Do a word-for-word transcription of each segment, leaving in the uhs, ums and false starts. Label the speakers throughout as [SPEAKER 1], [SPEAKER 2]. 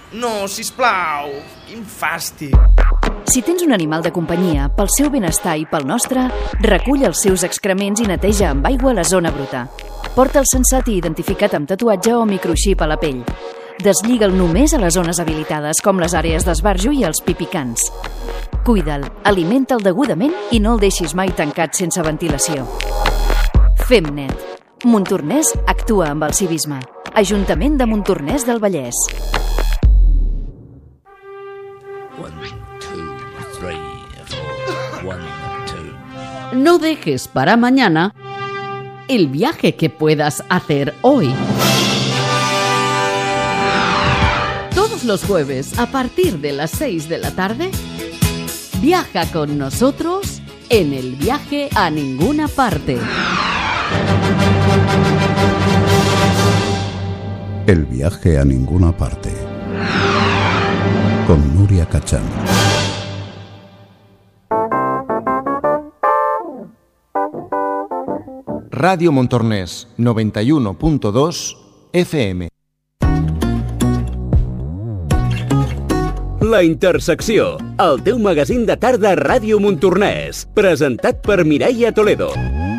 [SPEAKER 1] No, sisplau, quin fàstic.
[SPEAKER 2] Si tens un animal de companyia, pel seu benestar i pel nostre, recull els seus excrements i neteja amb aigua la zona bruta. Porta'l sensat i identificat amb tatuatge o microxip a la pell. Deslliga'l només a les zones habilitades, com les àrees d'esbarjo i els pipicants. Cuida'l, alimenta'l degudament i no el deixis mai tancat sense ventilació. Fem net. Montornès actua amb el civisme. Ajuntament de Montornès del Vallès.
[SPEAKER 3] No dejes para mañana el viaje que puedas hacer hoy. Todos los jueves, a partir de las seis de la tarde, viaja con nosotros en el viaje a ninguna parte.
[SPEAKER 4] El viaje a ninguna parte. Con Núria Cachán.
[SPEAKER 5] Radio Montornès, noventa y uno punto dos F M.
[SPEAKER 6] La Intersecció, el teu magazín de tarda a Ràdio Montornès, presentat per Mireia Toledo.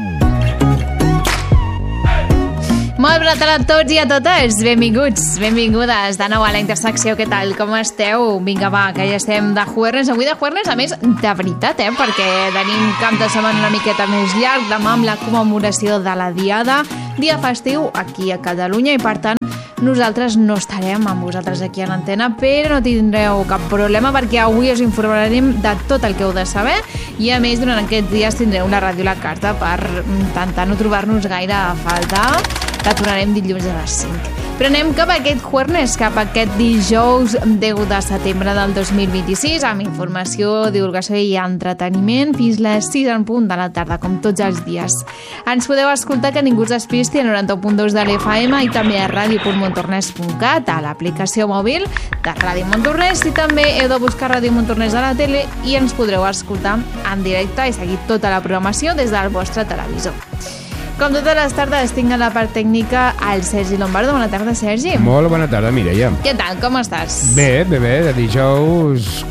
[SPEAKER 7] Molt bona tarda a tots i a totes, benvinguts, benvingudes de nou a La Intersecció. Què tal, com esteu? Vinga, va, que ja estem de jueves, avui de jueves, a més, de veritat, eh? Perquè tenim cap de setmana una miqueta més llarg, demà amb la commemoració de la Diada, dia festiu aquí a Catalunya, i per tant, nosaltres no estarem amb vosaltres aquí a l'antena, però no tindreu cap problema perquè avui us informarem de tot el que heu de saber i a més durant aquests dies tindreu la ràdio a la carta per intentar no trobar-nos gaire a faltar, que tornarem dilluns a les cinc. Però anem cap a aquest jueves, cap a aquest dijous deu de setembre del dos mil vint-i-sis, amb informació, divulgació i entreteniment fins les sis en punt de la tarda, com tots els dies. Ens podeu escoltar que ningú us despisti a noranta u punt dos de l'F M i també a ràdio punt montornès punt cat, a l'aplicació mòbil de Ràdio Montornès, i també heu de buscar Ràdio Montornès a la tele i ens podreu escoltar en directe i seguir tota la programació des del vostre televisor. Com totes les tardes, tinc a la part tècnica el Sergi Lombardo. Bona tarda, Sergi.
[SPEAKER 8] Molt bona tarda, Mireia.
[SPEAKER 7] Què tal, com estàs?
[SPEAKER 8] Bé, bé, bé, de dijous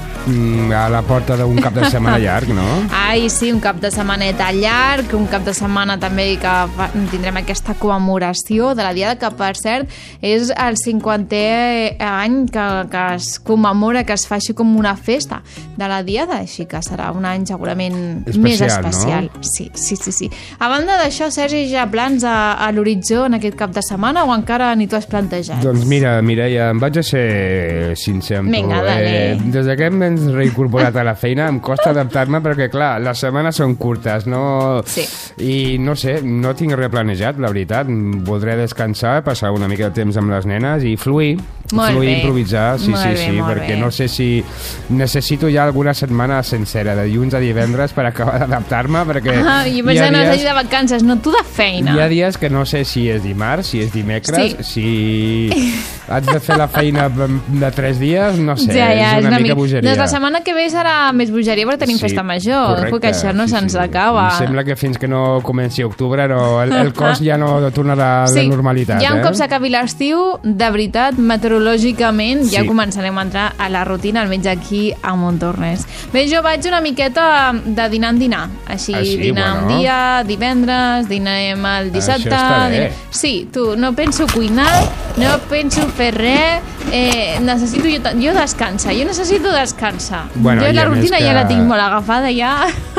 [SPEAKER 8] a la porta d'un cap de setmana llarg, no?
[SPEAKER 7] Ai, sí, un cap de setmaneta llarg, un cap de setmana també que fa, tindrem aquesta commemoració de la Diada, que per cert és el cinquantè any que, que es commemora, que es fa així com una festa de la Diada, així que serà un any segurament especial, més especial. No? Sí, sí, sí, sí. A banda d'això, Sergi, ja plans a, a l'horitzó en aquest cap de setmana o encara ni t'ho has plantejat?
[SPEAKER 8] Doncs mira, Mireia, em vaig a ser sincer amb
[SPEAKER 7] Vinga,
[SPEAKER 8] tu.
[SPEAKER 7] Dale.
[SPEAKER 8] Eh, des que hem reincorporat a la feina em costa adaptar-me perquè, clar, les setmanes són curtes, no?
[SPEAKER 7] Sí.
[SPEAKER 8] I no sé, no tinc res planejat, la veritat. Voldré descansar, passar una mica de temps amb les nenes i fluir,
[SPEAKER 7] molt
[SPEAKER 8] fluir,
[SPEAKER 7] bé.
[SPEAKER 8] improvisar, sí,
[SPEAKER 7] molt
[SPEAKER 8] sí,
[SPEAKER 7] bé,
[SPEAKER 8] sí, perquè
[SPEAKER 7] bé.
[SPEAKER 8] no sé si necessito ja alguna setmana sencera, de dilluns a divendres, per acabar d'adaptar-me, perquè
[SPEAKER 7] ah, i per això no has de vacances, no, tu de feina.
[SPEAKER 8] Hi ha dies que no sé si és dimarts, si és dimecres, sí. si haig de fer la feina de tres dies, no sé,
[SPEAKER 7] ja, ja,
[SPEAKER 8] és una, una mica
[SPEAKER 7] mi...
[SPEAKER 8] bogeria.
[SPEAKER 7] Doncs la setmana que ve serà més bogeria perquè tenim
[SPEAKER 8] sí,
[SPEAKER 7] festa major,
[SPEAKER 8] correcte,
[SPEAKER 7] perquè això no
[SPEAKER 8] sí,
[SPEAKER 7] se'ns
[SPEAKER 8] sí.
[SPEAKER 7] acaba.
[SPEAKER 8] Em sembla que fins que no comenci octubre no, el, el cos ja no tornarà a
[SPEAKER 7] sí,
[SPEAKER 8] la normalitat.
[SPEAKER 7] Ja un
[SPEAKER 8] eh?
[SPEAKER 7] cop s'acabi l'estiu, de veritat, meteorològicament, sí. ja començarem a entrar a la rutina, almenys aquí a Montornès. Bé, jo vaig una miqueta de dinar en dinar, així,
[SPEAKER 8] ah, sí?
[SPEAKER 7] dinar
[SPEAKER 8] bueno.
[SPEAKER 7] un dia, divendres, dinem el dissabte.
[SPEAKER 8] Això està bé.
[SPEAKER 7] Dinar... Sí, tu, no penso cuinar, no penso fer res, eh, necessito jo, jo descansar, jo necessito descansar.
[SPEAKER 8] Bueno,
[SPEAKER 7] jo la rutina
[SPEAKER 8] que...
[SPEAKER 7] ja la tinc molt agafada, ja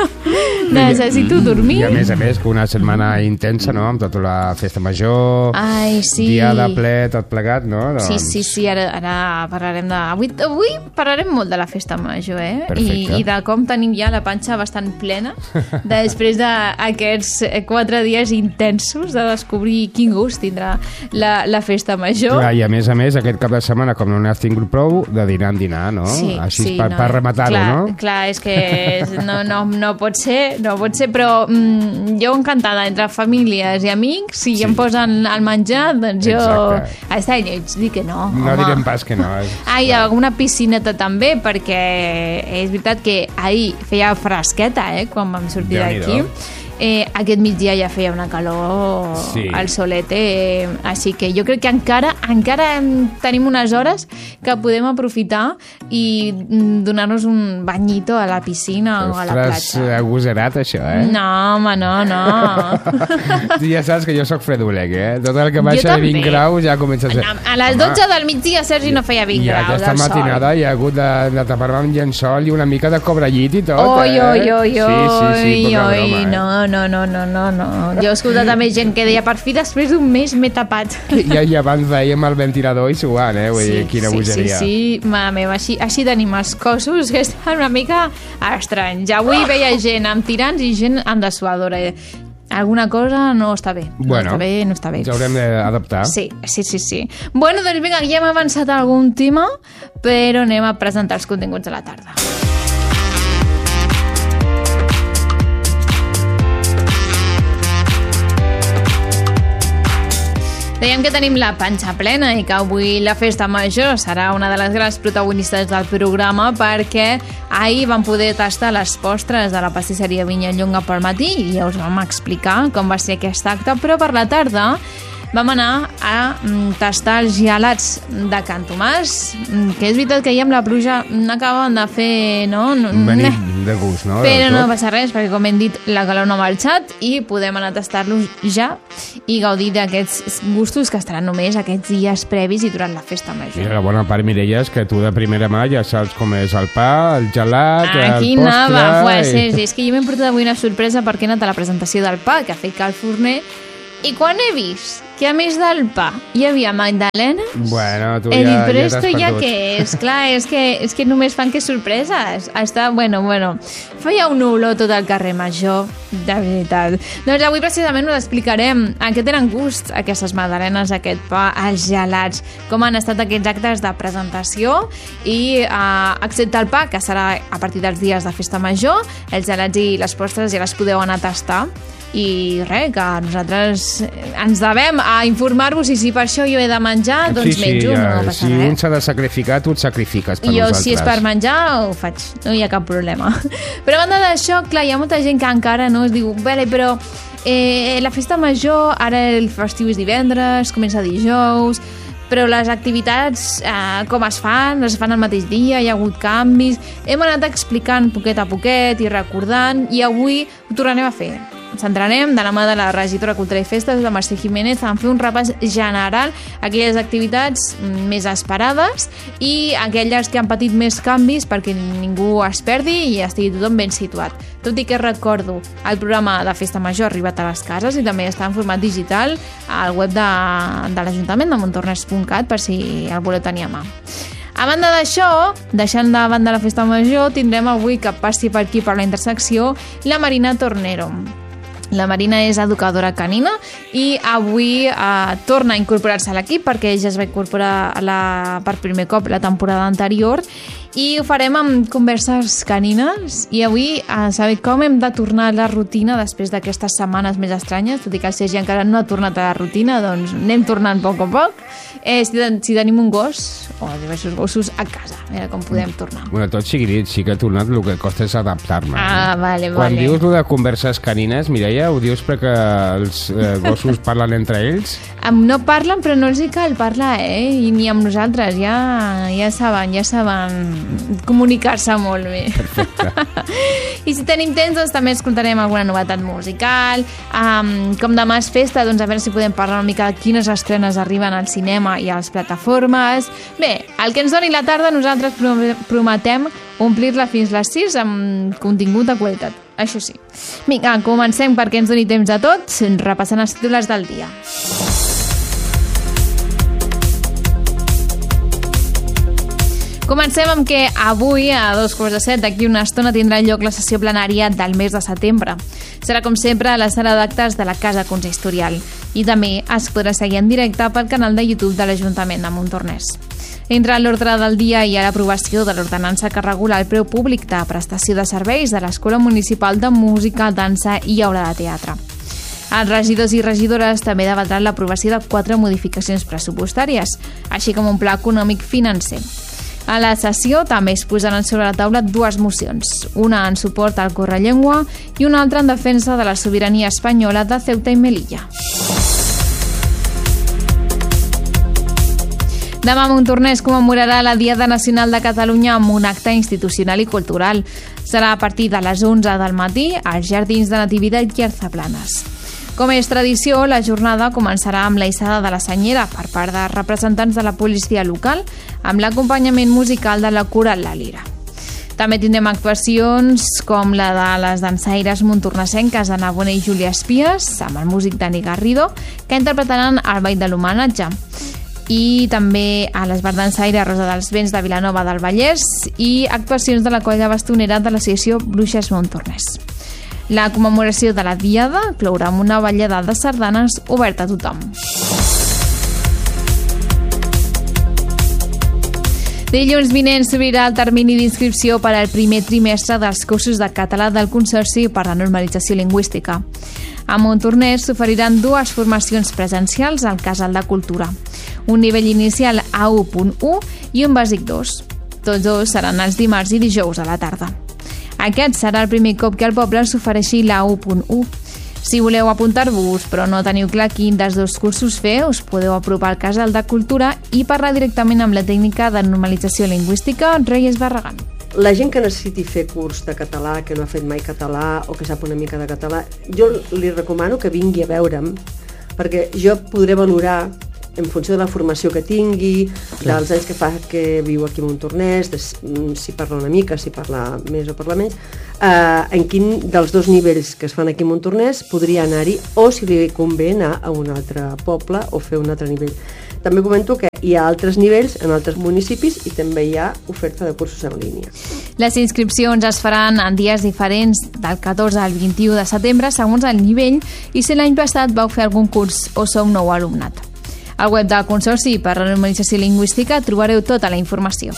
[SPEAKER 7] necessito dormir.
[SPEAKER 8] I a més a més que una setmana intensa, no?, amb tota la festa major,
[SPEAKER 7] ai, sí.
[SPEAKER 8] dia de ple, tot plegat, no? Doncs...
[SPEAKER 7] Sí, sí, sí, ara, ara parlarem de... Avui, avui parlarem molt de la festa major, eh? I, I de com tenim ja la panxa bastant plena després d'aquests quatre dies intensos de descobrir quin gust tindrà la, la festa major.
[SPEAKER 8] Clar, i a més a més, aquest cap de setmana, com no n'has tingut prou, de dinar en dinar, no?
[SPEAKER 7] Sí,
[SPEAKER 8] així
[SPEAKER 7] sí,
[SPEAKER 8] per,
[SPEAKER 7] no,
[SPEAKER 8] per rematar-ho,
[SPEAKER 7] clar,
[SPEAKER 8] no?
[SPEAKER 7] Clar, és que no, no, no pot ser, no pot ser, però mm, jo encantada entre famílies i amics, si sí. em posen el menjar, doncs jo...
[SPEAKER 8] Exacte.
[SPEAKER 7] Està lleig, dir que no,
[SPEAKER 8] No
[SPEAKER 7] home.
[SPEAKER 8] direm pas que no. És...
[SPEAKER 7] Ah, hi ha alguna piscineta també, perquè és veritat que ahir feia fresqueta, eh, quan vam sortir d'aquí. eh, aquest migdia ja feia una calor sí. al solet, eh? Així que jo crec que encara encara tenim unes hores que podem aprofitar i donar-nos un banyito a la piscina Ostres, o a la platja.
[SPEAKER 8] Ostres, agosarat això, eh?
[SPEAKER 7] No, home, no, no.
[SPEAKER 8] Ja saps que jo sóc fredolec, eh? Tot el que baixa de vint graus ja comença a ser...
[SPEAKER 7] A les dotze del migdia, Sergi, no feia vint
[SPEAKER 8] I
[SPEAKER 7] graus
[SPEAKER 8] aquesta
[SPEAKER 7] del
[SPEAKER 8] matinada
[SPEAKER 7] sol.
[SPEAKER 8] hi ha hagut de, de tapar-me amb llençol i una mica de cobrellit i tot,
[SPEAKER 7] oi,
[SPEAKER 8] eh?
[SPEAKER 7] Oi, oi, oi,
[SPEAKER 8] sí, sí, sí,
[SPEAKER 7] oi,
[SPEAKER 8] broma, eh?
[SPEAKER 7] no, no, no, no, no, no. Jo he escoltat també gent que deia, per fi, després d'un mes m'he tapat.
[SPEAKER 8] I, I abans veiem el ventilador i suant, eh? Vull
[SPEAKER 7] sí,
[SPEAKER 8] dir, quina
[SPEAKER 7] sí,
[SPEAKER 8] bogeria.
[SPEAKER 7] Sí, sí, mare meva, així, així tenim els cossos que estan una mica estranys. Avui veia gent amb tirants i gent amb dessuadora. Alguna cosa no està bé. No
[SPEAKER 8] bueno,
[SPEAKER 7] està bé, no està bé.
[SPEAKER 8] Ens haurem d'adaptar.
[SPEAKER 7] Sí, sí, sí, sí. Bueno, doncs vinga, ja hem avançat algun tema, però anem a presentar els continguts de la tarda. Dèiem que tenim la panxa plena i que avui la festa major serà una de les grans protagonistes del programa perquè ahir vam poder tastar les postres de la pastisseria Vinya Llonga pel matí i ja us vam explicar com va ser aquest acte, però per la tarda vam anar a mm, tastar els gelats de Can Tomàs, que és veritat que ahir amb la pluja n'acaben de fer, no?
[SPEAKER 8] Venir de gust, no?
[SPEAKER 7] Però no passa res, perquè com hem dit, la calor no ha marxat i podem anar a tastar-los ja i gaudir d'aquests gustos que estaran només aquests dies previs i durant la festa major.
[SPEAKER 8] I la bona part, Mireia, és que tu de primera mà ja saps com és el pa, el gelat,
[SPEAKER 7] Aquí
[SPEAKER 8] el postre...
[SPEAKER 7] anava, pues,
[SPEAKER 8] i...
[SPEAKER 7] és, és que jo m'he portat avui una sorpresa perquè he anat a la presentació del pa que ha fet Cal Forner i quan he vist que a més del pa hi havia magdalenes,
[SPEAKER 8] bueno, tu
[SPEAKER 7] he
[SPEAKER 8] ja,
[SPEAKER 7] dit, però
[SPEAKER 8] ja
[SPEAKER 7] esto ja què és? Clar, és que, és que només fan que sorpreses. Està, bueno, bueno, feia un olor tot el carrer Major, de veritat. Doncs avui precisament us explicarem a què tenen gust aquestes magdalenes, aquest pa, els gelats, com han estat aquests actes de presentació i, uh, excepte el pa, que serà a partir dels dies de festa major, els gelats i les postres ja les podeu anar a tastar. I res, que nosaltres ens devem a informar-vos i si per això jo he de menjar, doncs
[SPEAKER 8] sí, sí,
[SPEAKER 7] menjo,
[SPEAKER 8] ja,
[SPEAKER 7] no passa
[SPEAKER 8] si
[SPEAKER 7] res.
[SPEAKER 8] un s'ha de sacrificar, tu et sacrifiques per
[SPEAKER 7] jo,
[SPEAKER 8] nosaltres.
[SPEAKER 7] si és per menjar, ho faig, no hi ha cap problema. Però a banda d'això, clar, hi ha molta gent que encara no es diu, vale, però eh, la festa major, ara el festiu és divendres, comença dijous, però les activitats, eh, com es fan, es fan el mateix dia, hi ha hagut canvis, hem anat explicant poquet a poquet i recordant, i avui ho tornarem a fer. Ens centrarem de la mà de la regidora Cultura i Festes, la Mercè Jiménez, en fer un repàs general a aquelles activitats més esperades i aquelles que han patit més canvis perquè ningú es perdi i estigui tothom ben situat. Tot i que recordo, el programa de Festa Major ha arribat a les cases i també està en format digital al web de, de l'Ajuntament de montornès punt cat per si el voleu tenir a mà. A banda d'això, deixant de banda la Festa Major, tindrem avui que passi per aquí per la intersecció la Marina Tornero. La Marina és educadora canina i avui eh, torna a incorporar-se a l'equip perquè ella es va incorporar la, per primer cop la temporada anterior i ho farem amb converses canines i avui a saber com hem de tornar a la rutina després d'aquestes setmanes més estranyes, tot i que el Sergi encara no ha tornat a la rutina, doncs anem tornant a poc a poc. Eh, si, si tenim un gos o diversos gossos a casa, a veure com podem tornar.
[SPEAKER 8] Bueno, tot sigui dit, sí que he tornat, el que costa és adaptar-me.
[SPEAKER 7] Ah, vale, vale.
[SPEAKER 8] Quan dius lo de converses canines, Mireia, ho dius perquè els eh, gossos parlen entre ells?
[SPEAKER 7] No parlen, però no els hi cal parlar, eh? I ni amb nosaltres, ja, ja saben, ja saben comunicar-se molt bé.
[SPEAKER 8] Perfecte.
[SPEAKER 7] I si tenim temps, doncs també escoltarem alguna novetat musical. Um, com demà és festa, doncs a veure si podem parlar una mica de quines estrenes arriben al cinema i a les plataformes. Bé, el que ens doni la tarda, nosaltres prometem omplir-la fins les sis amb contingut de qualitat. Això sí. Vinga, comencem perquè ens doni temps a tots, repassant els titulars del dia. Comencem amb que avui, a dos quarts de set, d'aquí una estona, tindrà lloc la sessió plenària del mes de setembre. Serà, com sempre, a la sala d'actes de la Casa Consistorial. I també es podrà seguir en directe pel canal de YouTube de l'Ajuntament de Montornès. Entre l'ordre del dia hi ha l'aprovació de l'ordenança que regula el preu públic de prestació de serveis de l'Escola Municipal de Música, Dansa i Aula de Teatre. Els regidors i regidores també debatran l'aprovació de quatre modificacions pressupostàries, així com un pla econòmic financer. A la sessió també es posaran sobre la taula dues mocions, una en suport al correllengua i una altra en defensa de la sobirania espanyola de Ceuta i Melilla. Demà Montornès commemorarà la Diada Nacional de Catalunya amb un acte institucional i cultural. Serà a partir de les onze del matí als Jardins de Nativitat i Arzaplanes. Com és tradició, la jornada començarà amb la hissada de la senyera per part de representants de la policia local amb l'acompanyament musical de la Coral La Lira. També tindrem actuacions com la de les dansaires montornesenques Ana Bonet i Júlia Espies amb el músic Dani Garrido, que interpretaran el ball de l'homenatge. I també a les bardansaires Rosa dels Vents de Vilanova del Vallès i actuacions de la colla bastonera de l'associació Bruixes Montornès. La commemoració de la Diada clourà amb una ballada de sardanes oberta a tothom. Dilluns vinent s'obrirà el termini d'inscripció per al primer trimestre dels cursos de català del Consorci per a la Normalització Lingüística. A Montornès s'oferiran dues formacions presencials al Casal de Cultura, un nivell inicial A u punt u i un bàsic dos. Tots dos seran els dimarts i dijous a la tarda. Aquest serà el primer cop que al poble s'ofereixi l'A u punt u. Si voleu apuntar-vos però no teniu clar quin dels dos cursos fer, us podeu apropar al Casal de Cultura i parlar directament amb la tècnica de normalització lingüística Reyes Barragán.
[SPEAKER 9] La gent que necessiti fer curs de català, que no ha fet mai català o que sap una mica de català, jo li recomano que vingui a veure'm, perquè jo podré valorar en funció de la formació que tingui, dels anys que fa que viu aquí a Montornès, de si parla una mica, si parla més o parla menys, eh, en quin dels dos nivells que es fan aquí a Montornès podria anar-hi, o si li convé anar a un altre poble o fer un altre nivell. També comento que hi ha altres nivells en altres municipis i també hi ha oferta de cursos en línia.
[SPEAKER 7] Les inscripcions es faran en dies diferents del catorze al vint-i-u de setembre segons el nivell i si l'any passat vau fer algun curs o sou nou alumnat. Al web del Consorci per a la Normalització Lingüística trobareu tota la informació.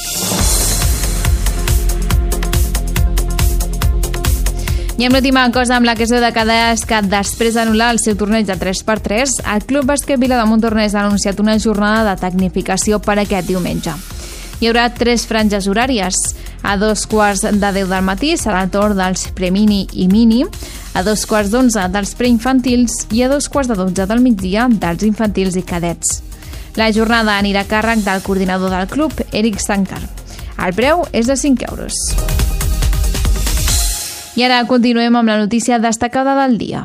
[SPEAKER 7] I amb l'última cosa amb la que es veu de quedar és que després d'anul·lar el seu torneig de tres per tres, el Club Bàsquet Vila de Montornès ha anunciat una jornada de tecnificació per aquest diumenge. Hi haurà tres franges horàries. A dos quarts de deu del matí serà el torn dels premini i mini, a dos quarts d'onze dels preinfantils i a dos quarts de dotze del migdia dels infantils i cadets. La jornada anirà a càrrec del coordinador del club, Eric Sancar. El preu és de cinc euros. I ara continuem amb la notícia destacada del dia.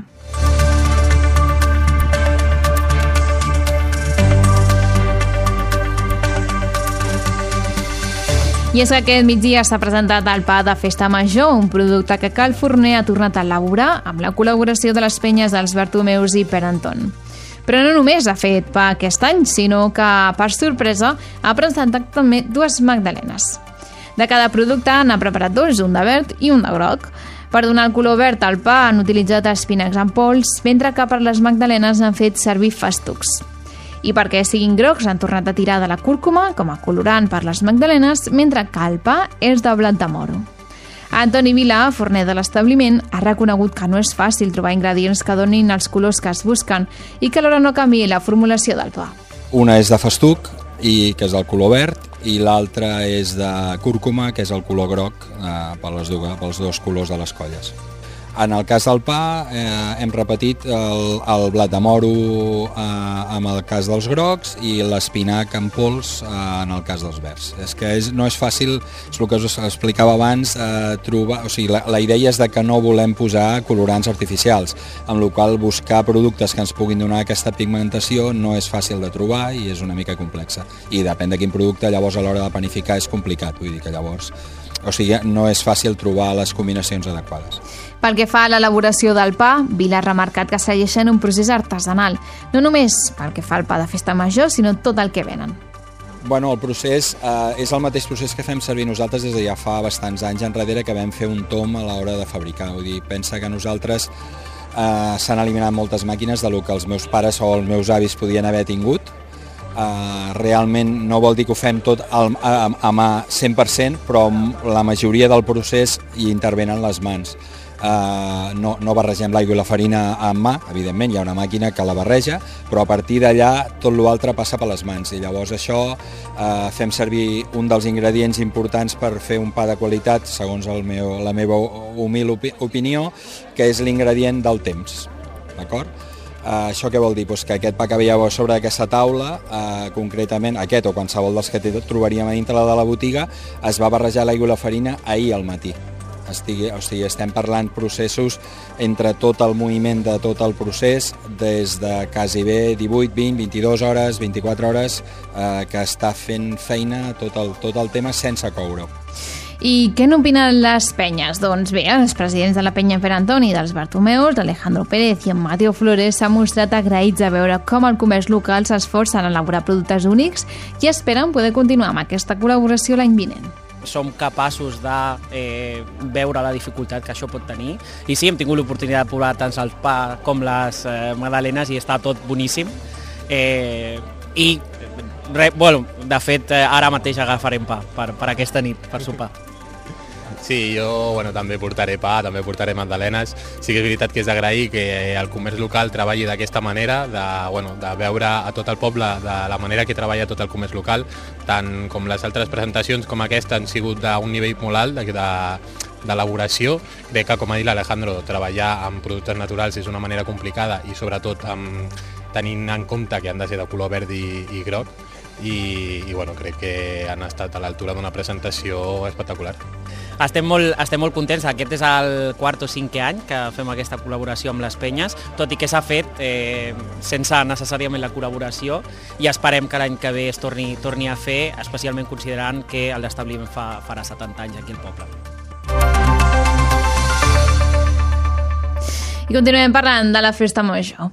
[SPEAKER 7] I és que aquest migdia s'ha presentat el pa de Festa Major, un producte que Cal Forner ha tornat a elaborar amb la col·laboració de les penyes dels Bartomeus i Pere Anton. Però no només ha fet pa aquest any, sinó que, per sorpresa, ha presentat també dues magdalenes. De cada producte n'ha preparat dos, un de verd i un de groc. Per donar el color verd al pa han utilitzat espinacs en pols, mentre que per les magdalenes han fet servir festucs. I perquè siguin grocs han tornat a tirar de la cúrcuma com a colorant per les magdalenes, mentre que el pa és de blat de moro. Antoni Vilà, forner de l'establiment, ha reconegut que no és fàcil trobar ingredients que donin els colors que es busquen i que alhora no canviï la formulació del pa.
[SPEAKER 10] Una és de festuc, i que és el color verd, i l'altra és de cúrcuma, que és el color groc, eh, pels, pels dos colors de les colles. En el cas del pa eh, hem repetit el, el blat de moro eh, en el cas dels grocs i l'espinac en pols eh, en el cas dels verds. És que és, no és fàcil, és el que us explicava abans, eh, trobar, o sigui, la, la idea és de que no volem posar colorants artificials, amb la qual cosa buscar productes que ens puguin donar aquesta pigmentació no és fàcil de trobar i és una mica complexa. I depèn de quin producte, llavors a l'hora de panificar és complicat, vull dir que llavors... O sigui, no és fàcil trobar les combinacions adequades.
[SPEAKER 7] Pel que fa a l'elaboració del pa, Vila ha remarcat que segueixen un procés artesanal, no només pel que fa al pa de Festa Major, sinó tot el que venen.
[SPEAKER 10] Bueno, el procés eh, és el mateix procés que fem servir nosaltres des de ja fa bastants anys enrere que vam fer un tom a l'hora de fabricar. Vull dir, pensa que nosaltres eh, s'han eliminat moltes màquines de lo que els meus pares o els meus avis podien haver tingut. Uh, realment no vol dir que ho fem tot al, a, a mà cent per cent, però la majoria del procés hi intervenen les mans. eh, no, no barregem l'aigua i la farina amb mà, evidentment hi ha una màquina que la barreja, però a partir d'allà tot l'altre passa per les mans i llavors això eh, fem servir un dels ingredients importants per fer un pa de qualitat, segons el meu, la meva humil opi opinió, que és l'ingredient del temps, d'acord? Uh, això què vol dir? Pues que aquest pa que veieu sobre aquesta taula, uh, concretament aquest o qualsevol dels que trobaríem a dintre de la botiga, es va barrejar l'aigua i la farina ahir al matí. Estigui, o sigui, estem parlant processos entre tot el moviment de tot el procés, des de quasi bé divuit, vint, vint-i-dues hores, vint-i-quatre hores, uh, que està fent feina tot el, tot el tema sense coure.
[SPEAKER 7] I què n'opinen les penyes? Doncs bé, els presidents de la penya Pere Antoni i dels Bartomeus, l'Alejandro Pérez i en Mateo Flores, s'han mostrat agraïts a veure com el comerç local s'esforça en elaborar productes únics i esperen poder continuar amb aquesta col·laboració l'any vinent.
[SPEAKER 11] Som capaços de eh, veure la dificultat que això pot tenir i sí, hem tingut l'oportunitat de provar tant el pa com les eh, magdalenes i està tot boníssim eh, i re, bueno, de fet eh, ara mateix agafarem pa per, per aquesta nit, per sopar.
[SPEAKER 12] Sí, jo bueno, també portaré pa, també portaré magdalenes. Sí que és veritat que és d'agrair que el comerç local treballi d'aquesta manera, de, bueno, de veure a tot el poble de la manera que treballa tot el comerç local, tant com les altres presentacions com aquesta han sigut d'un nivell molt alt de, de d'elaboració. Crec que, com ha dit l'Alejandro, treballar amb productes naturals és una manera complicada i sobretot amb, tenint en compte que han de ser de color verd i, i groc i, i bueno, crec que han estat a l'altura d'una presentació espectacular.
[SPEAKER 11] Estem molt, estem molt contents, aquest és el quart o cinquè any que fem aquesta col·laboració amb les penyes, tot i que s'ha fet eh, sense necessàriament la col·laboració i esperem que l'any que ve es torni, torni a fer, especialment considerant que l'establiment fa, farà setanta anys aquí al poble.
[SPEAKER 7] I continuem parlant de la Festa Major.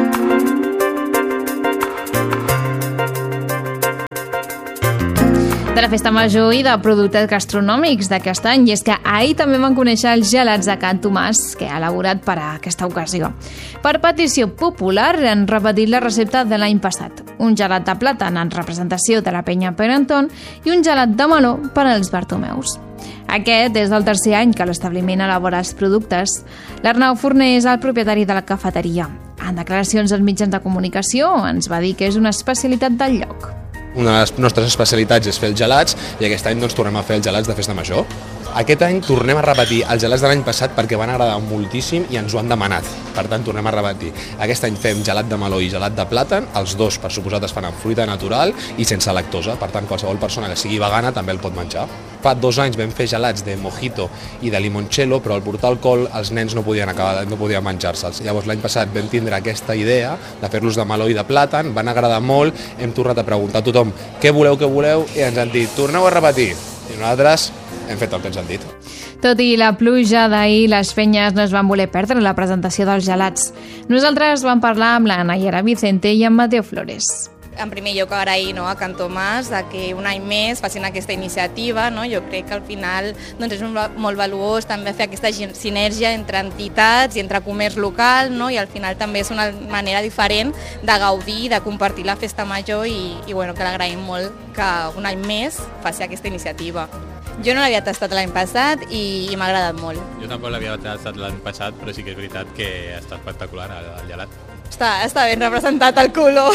[SPEAKER 7] De la Festa Major i de productes gastronòmics d'aquest any, i és que ahir també van conèixer els gelats de Can Tomàs que ha elaborat per a aquesta ocasió. Per petició popular han repetit la recepta de l'any passat, un gelat de plàtan en representació de la penya Pere Anton i un gelat de meló per als Bartomeus. Aquest és el tercer any que l'establiment elabora els productes. L'Arnau Forner és el propietari de la cafeteria. En declaracions als mitjans de comunicació ens va dir que és una especialitat del lloc.
[SPEAKER 13] Una de les nostres especialitats és fer els gelats i aquest any doncs, tornem a fer els gelats de Festa Major. Aquest any tornem a repetir els gelats de l'any passat perquè van agradar moltíssim i ens ho han demanat. Per tant, tornem a repetir. Aquest any fem gelat de meló i gelat de plàtan. Els dos, per suposat, es fan amb fruita natural i sense lactosa. Per tant, qualsevol persona que sigui vegana també el pot menjar. Fa dos anys vam fer gelats de mojito i de limoncello, però al portar alcohol els nens no podien acabar, no podien menjar-se'ls. Llavors l'any passat vam tindre aquesta idea de fer-los de meló i de plàtan, van agradar molt, hem tornat a preguntar a tothom què voleu, què voleu, i ens han dit torneu a repetir. I nosaltres hem fet el que ens han dit.
[SPEAKER 7] Tot i la pluja d'ahir, les penyes no es van voler perdre la presentació dels gelats. Nosaltres vam parlar amb la Nayara Vicente i amb Mateo Flores.
[SPEAKER 14] En primer lloc, agrair no, a Can Tomàs de que un any més facin aquesta iniciativa. No? Jo crec que al final doncs, és un, molt valuós també fer aquesta sinergia entre entitats i entre comerç local, no? I al final també és una manera diferent de gaudir, de compartir la Festa Major i, i bueno, que l'agraïm molt que un any més faci aquesta iniciativa. Jo no l'havia tastat l'any passat i, i m'ha agradat molt.
[SPEAKER 12] Jo tampoc l'havia tastat l'any passat, però sí que és veritat que està espectacular el, el gelat.
[SPEAKER 14] Està, està ben representat el color.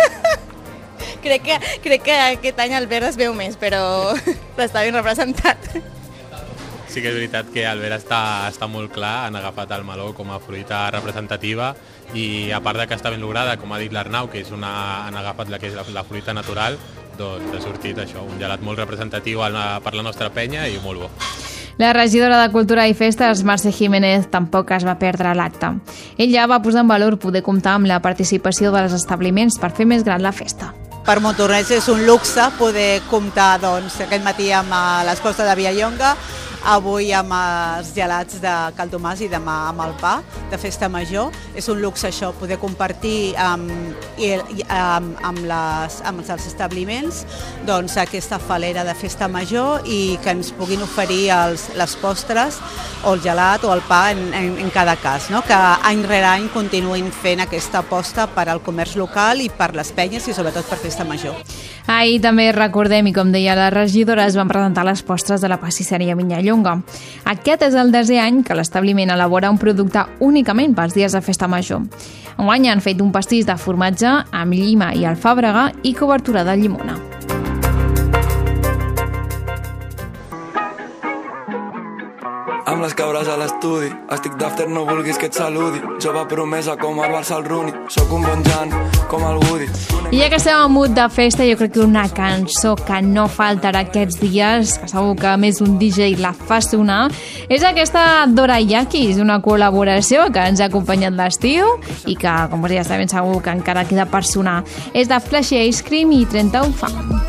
[SPEAKER 14] crec, que, crec que aquest any el verd es veu més, però està ben representat.
[SPEAKER 12] Sí que és veritat que el verd està, està molt clar, han agafat el meló com a fruita representativa i a part de que està ben lograda, com ha dit l'Arnau, que és una, han agafat la que és la, la fruita natural, doncs ha sortit això, un gelat molt representatiu per la nostra penya i molt bo.
[SPEAKER 7] La regidora de Cultura i Festes, Mercè Jiménez, tampoc es va perdre l'acte. Ella va posar en valor poder comptar amb la participació dels establiments per fer més gran la festa.
[SPEAKER 15] Per Montornès és un luxe poder comptar doncs, aquest matí amb les costes de Vilallonga, avui amb els gelats de Cal Tomàs i demà amb el pa de Festa Major. És un luxe això, poder compartir amb, i, amb, amb, les, amb els establiments doncs, aquesta falera de Festa Major i que ens puguin oferir els, les postres o el gelat o el pa en, en, en cada cas, no? Que any rere any continuïn fent aquesta aposta per al comerç local i per les penyes i sobretot per Festa Major.
[SPEAKER 7] Ahir també recordem, i com deia la regidora, es van presentar les postres de la pastisseria Vinyallonga. Aquest és el desè any que l'establiment elabora un producte únicament pels dies de festa major. Enguany han fet un pastís de formatge amb llima i alfàbrega i cobertura de llimona.
[SPEAKER 16] Amb les cabres a l'estudi, estic d'after, no vulguis que et saludi. Jove promesa com el Barça al Rooney, sóc un bon Jan com el Woody.
[SPEAKER 7] I ja que estem en mood de festa, jo crec que una cançó que no faltarà aquests dies, que segur que més un D J la fa sonar, és aquesta Dorayaki, una col·laboració que ens ha acompanyat l'estiu i que, com ja està ben segur, que encara queda per sonar. És de Flashy Ice Cream i trenta-u Fam.